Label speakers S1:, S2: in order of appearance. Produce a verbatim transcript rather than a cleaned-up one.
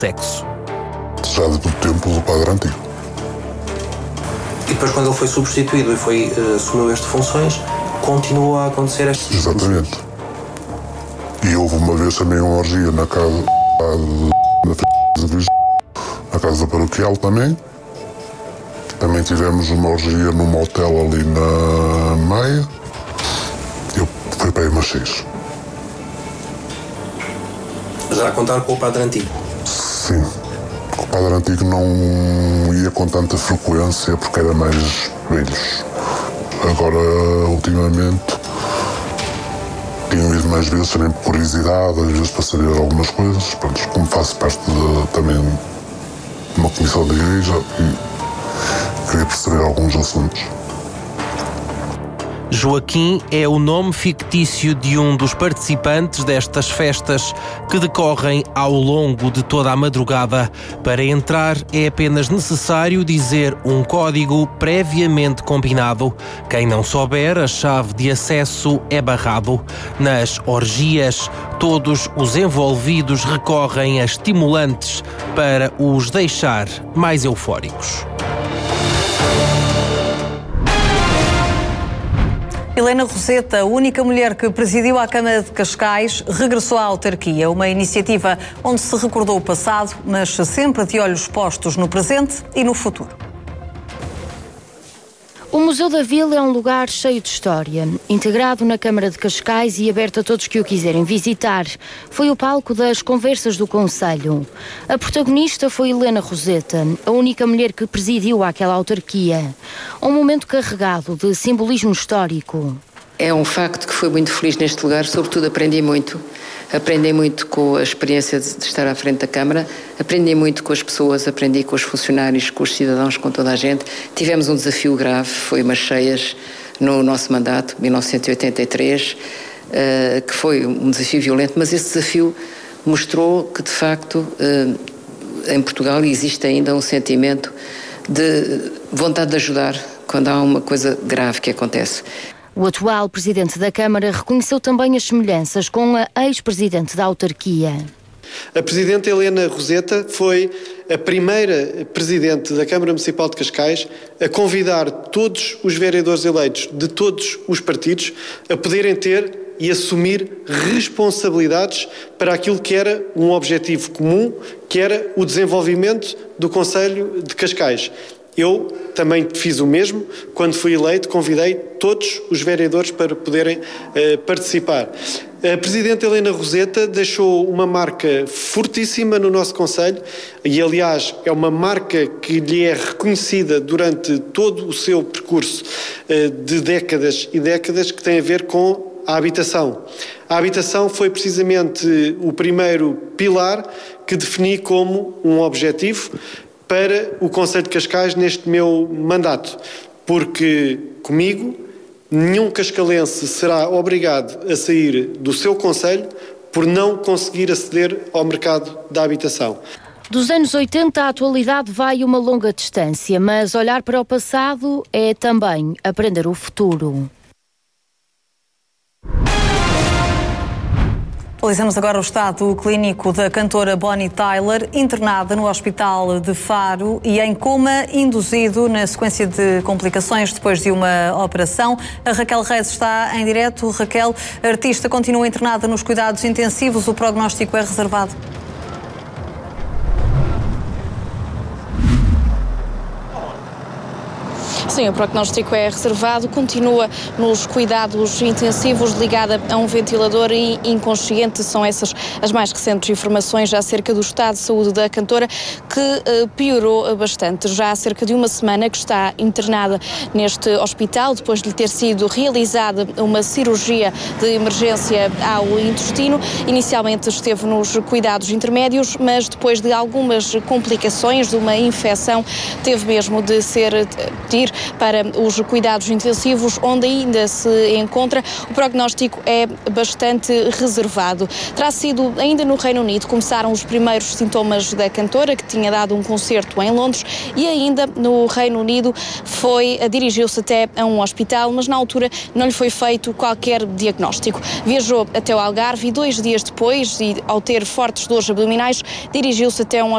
S1: sexo.
S2: Já do tempo do padre antigo.
S3: E depois, quando ele foi substituído e foi, uh, assumiu estas funções, continuou a acontecer estas
S2: Exatamente. E houve uma vez também uma orgia na casa na casa paroquial também. Também tivemos uma orgia num motel ali na Maia. Eu fui para aí umas seis.
S3: Já a contar com o padre antigo?
S2: Sim. O padre antigo não ia com tanta frequência porque era mais velhos. Agora, ultimamente, tenho ido mais vezes, também por curiosidade, às vezes para saber algumas coisas. Pronto, como faço parte de, também de uma comissão da igreja e queria perceber alguns assuntos.
S1: Joaquim é o nome fictício de um dos participantes destas festas que decorrem ao longo de toda a madrugada. Para entrar é apenas necessário dizer um código previamente combinado. Quem não souber a chave de acesso é barrado. Nas orgias, todos os envolvidos recorrem a estimulantes para os deixar mais eufóricos.
S4: Helena Roseta, a única mulher que presidiu a Câmara de Cascais, regressou à autarquia. Uma iniciativa onde se recordou o passado, mas sempre de olhos postos no presente e no futuro.
S5: O Museu da Vila é um lugar cheio de história, integrado na Câmara de Cascais e aberto a todos que o quiserem visitar. Foi o palco das conversas do Conselho. A protagonista foi Helena Roseta, a única mulher que presidiu aquela autarquia. Um momento carregado de simbolismo histórico.
S6: É um facto que fui muito feliz neste lugar, sobretudo aprendi muito. Aprendi muito com a experiência de estar à frente da Câmara, aprendi muito com as pessoas, aprendi com os funcionários, com os cidadãos, com toda a gente. Tivemos um desafio grave, foi umas cheias no nosso mandato, mil novecentos e oitenta e três, uh, que foi um desafio violento, mas esse desafio mostrou que, de facto, uh, em Portugal existe ainda um sentimento de vontade de ajudar quando há uma coisa grave que acontece.
S5: O atual presidente da Câmara reconheceu também as semelhanças com a ex-presidente da autarquia.
S7: A presidente Helena Roseta foi a primeira presidente da Câmara Municipal de Cascais a convidar todos os vereadores eleitos de todos os partidos a poderem ter e assumir responsabilidades para aquilo que era um objetivo comum, que era o desenvolvimento do Concelho de Cascais. Eu também fiz o mesmo, quando fui eleito, convidei todos os vereadores para poderem uh, participar. A Presidente Helena Roseta deixou uma marca fortíssima no nosso Conselho e, aliás, é uma marca que lhe é reconhecida durante todo o seu percurso uh, de décadas e décadas, que tem a ver com a habitação. A habitação foi precisamente o primeiro pilar que defini como um objetivo para o Concelho de Cascais neste meu mandato, porque comigo nenhum cascalense será obrigado a sair do seu concelho por não conseguir aceder ao mercado da habitação.
S5: Dos anos oitenta à atualidade vai uma longa distância, mas olhar para o passado é também aprender o futuro.
S4: Analisamos agora o estado clínico da cantora Bonnie Tyler, internada no Hospital de Faro e em coma induzido na sequência de complicações depois de uma operação. A Raquel Reis está em direto. Raquel, a artista continua internada nos cuidados intensivos. O prognóstico é reservado?
S8: Sim, o prognóstico é reservado, continua nos cuidados intensivos, ligada a um ventilador e inconsciente. São essas as mais recentes informações acerca do estado de saúde da cantora, que uh, piorou bastante. Já há cerca de uma semana que está internada neste hospital, depois de lhe ter sido realizada uma cirurgia de emergência ao intestino. Inicialmente esteve nos cuidados intermédios, mas depois de algumas complicações, de uma infecção, teve mesmo de ser de ir para os cuidados intensivos, onde ainda se encontra. O prognóstico é bastante reservado. Terá sido ainda no Reino Unido, começaram os primeiros sintomas da cantora, que tinha dado um concerto em Londres, e ainda no Reino Unido foi, dirigiu-se até a um hospital, mas na altura não lhe foi feito qualquer diagnóstico. Viajou até o Algarve e dois dias depois, e ao ter fortes dores abdominais, dirigiu-se até a um